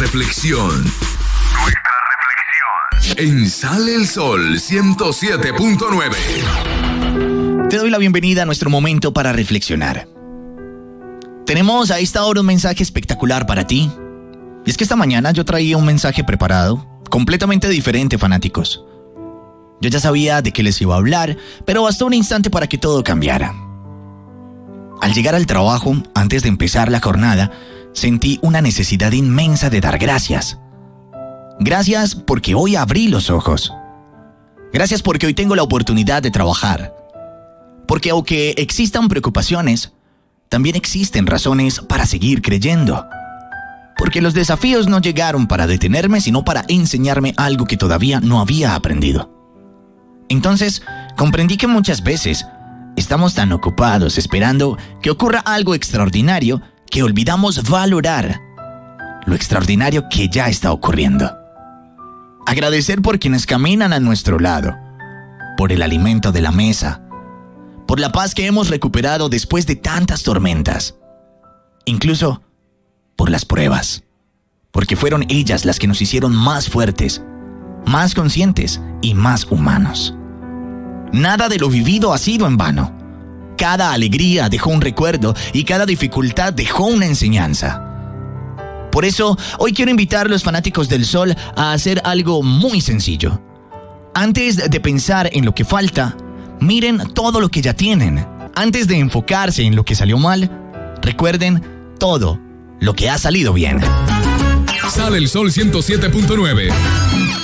reflexión. En Sale el Sol 107.9. Te doy la bienvenida a nuestro momento para reflexionar. Tenemos a esta hora un mensaje espectacular para ti. Y es que esta mañana yo traía un mensaje preparado, completamente diferente, fanáticos. Yo ya sabía de qué les iba a hablar, pero bastó un instante para que todo cambiara. Al llegar al trabajo, antes de empezar la jornada, sentí una necesidad inmensa de dar gracias. Gracias porque hoy abrí los ojos. Gracias porque hoy tengo la oportunidad de trabajar. Porque aunque existan preocupaciones, también existen razones para seguir creyendo. Porque los desafíos no llegaron para detenerme, sino para enseñarme algo que todavía no había aprendido. Entonces, comprendí que muchas veces estamos tan ocupados esperando que ocurra algo extraordinario que olvidamos valorar lo extraordinario que ya está ocurriendo. Agradecer por quienes caminan a nuestro lado, por el alimento de la mesa, por la paz que hemos recuperado después de tantas tormentas, incluso por las pruebas, porque fueron ellas las que nos hicieron más fuertes, más conscientes y más humanos. Nada de lo vivido ha sido en vano. Cada alegría dejó un recuerdo y cada dificultad dejó una enseñanza. Por eso, hoy quiero invitar a los fanáticos del sol a hacer algo muy sencillo. Antes de pensar en lo que falta, miren todo lo que ya tienen. Antes de enfocarse en lo que salió mal, recuerden todo lo que ha salido bien. Sale el Sol 107.9.